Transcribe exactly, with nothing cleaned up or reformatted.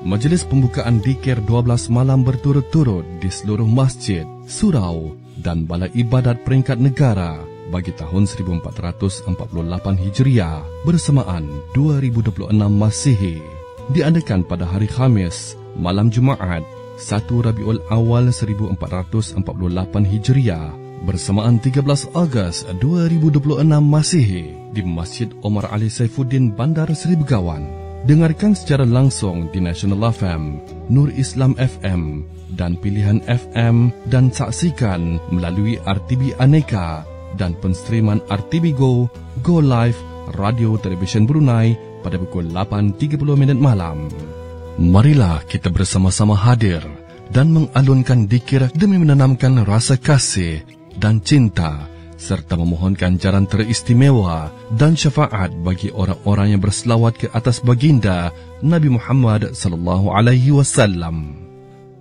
Majlis pembukaan dikir dua belas malam berturut-turut di seluruh masjid, surau dan balai ibadat peringkat negara bagi tahun seribu empat ratus empat puluh lapan Hijriah bersamaan dua ribu dua puluh enam Masihi diadakan pada hari Khamis, malam Jumaat, satu Rabiul Awal seribu empat ratus empat puluh lapan Hijriah bersamaan tiga belas Ogos dua ribu dua puluh enam Masihi di Masjid Omar Ali Saifuddin, Bandar Seri Begawan. Dengarkan secara langsung di National F M, Nur Islam F M dan Pilihan F M dan saksikan melalui R T B Aneka dan penstreaman R T B Go, Go Live, Radio Televisyen Brunei pada pukul lapan tiga puluh minit malam. Marilah kita bersama-sama hadir dan mengalunkan dikir demi menanamkan rasa kasih dan cinta serta memohonkan jaran teristimewa dan syafaat bagi orang-orang yang berselawat ke atas baginda Nabi Muhammad sallallahu alaihi wasallam.